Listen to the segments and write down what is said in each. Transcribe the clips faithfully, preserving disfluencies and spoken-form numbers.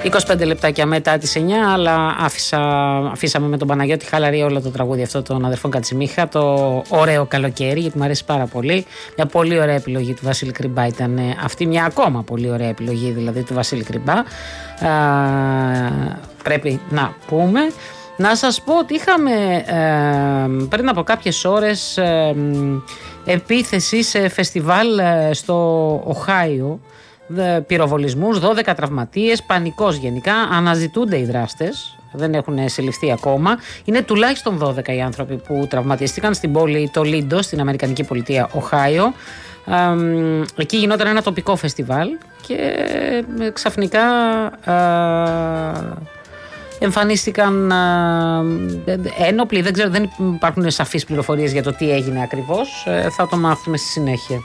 είκοσι πέντε λεπτάκια μετά τις εννιά, αλλά άφησα, αφήσαμε με τον Παναγιώτη Χαλαρή όλο το τραγούδι αυτό των αδερφών Κατσιμίχα, το ωραίο καλοκαίρι, γιατί μου αρέσει πάρα πολύ. Μια πολύ ωραία επιλογή του Βασίλη Κρυμπά ήταν αυτή, μια ακόμα πολύ ωραία επιλογή δηλαδή του Βασίλη Κρυμπά. Α, πρέπει να πούμε. Να σας πω ότι είχαμε ε, πριν από κάποιες ώρες ε, επίθεση σε φεστιβάλ ε, στο Οχάιο, ε, πυροβολισμούς, δώδεκα τραυματίες, πανικός γενικά, αναζητούνται οι δράστες, δεν έχουν συλληφθεί ακόμα. Είναι τουλάχιστον δώδεκα οι άνθρωποι που τραυματίστηκαν στην πόλη Τολίντο, στην αμερικανική πολιτεία Οχάιο. Ε, εκεί γινόταν ένα τοπικό φεστιβάλ και ε, ξαφνικά... Ε, εμφανίστηκαν ε, ένοπλοι, δεν ξέρω, δεν υπάρχουν σαφείς πληροφορίες για το τι έγινε ακριβώς, ε, θα το μάθουμε στη συνέχεια.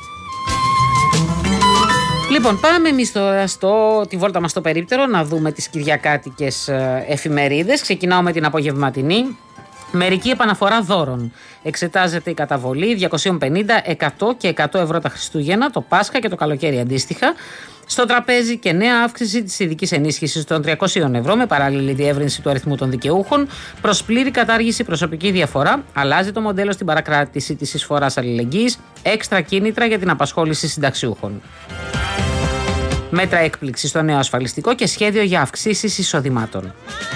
Λοιπόν, πάμε εμείς τώρα στο, τη βόλτα μας στο περίπτερο να δούμε τις κυριακάτικες ε, εφημερίδες. Ξεκινάω με την απογευματινή. Μερική επαναφορά δώρων. Εξετάζεται η καταβολή διακόσια πενήντα, εκατό και εκατό ευρώ τα Χριστούγεννα, το Πάσχα και το καλοκαίρι αντίστοιχα. Στο τραπέζι και νέα αύξηση της ειδικής ενίσχυσης των τριακόσια ευρώ με παράλληλη διεύρυνση του αριθμού των δικαιούχων. Προς πλήρη κατάργηση προσωπική διαφορά, αλλάζει το μοντέλο στην παρακράτηση της εισφοράς αλληλεγγύης, έξτρα κίνητρα για την απασχόληση συνταξιούχων. Μέτρα έκπληξη στο νέο ασφαλιστικό και σχέδιο για αυξήσεις εισοδημάτων.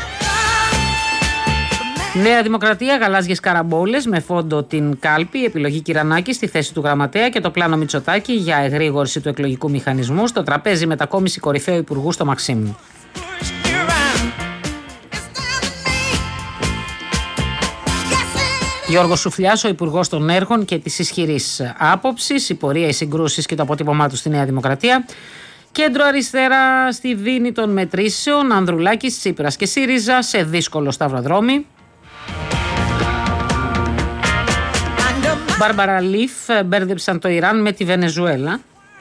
Νέα Δημοκρατία, γαλάζιες καραμπόλες με φόντο την κάλπη, επιλογή Κυρανάκη στη θέση του γραμματέα και το πλάνο Μητσοτάκη για εγρήγορση του εκλογικού μηχανισμού. Στο τραπέζι μετακόμιση κορυφαίου υπουργού στο Μαξίμ. Γιώργος Σουφλιάς, ο υπουργός των έργων και της ισχυρής άποψης, η πορεία, οι συγκρούσεις και το αποτύπωμά του στη Νέα Δημοκρατία. Κέντρο αριστερά στη δίνη των μετρήσεων, Ανδρουλάκης, Τσίπρας και ΣΥΡΙΖΑ σε δύσκολο σταυροδρόμι. Μπάρμπαρα Λιφ μπέρδεψαν το Ιράν με τη Βενεζουέλα.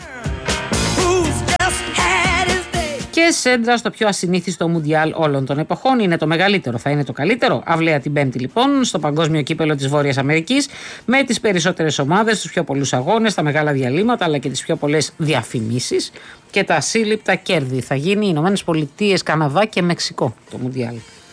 Και σέντρα στο πιο ασυνήθιστο μουντιάλ όλων των εποχών. Είναι το μεγαλύτερο, θα είναι το καλύτερο. Αυλαία την Πέμπτη λοιπόν στο παγκόσμιο κύπελο της Βόρειας Αμερικής, με τις περισσότερες ομάδες, τους πιο πολλούς αγώνες, τα μεγάλα διαλύματα αλλά και τις πιο πολλές διαφημίσεις και τα ασύλληπτα κέρδη. Θα γίνει οι Ηνωμένες Πολιτείες, Καναδά και Μεξικό το μουντιάλ.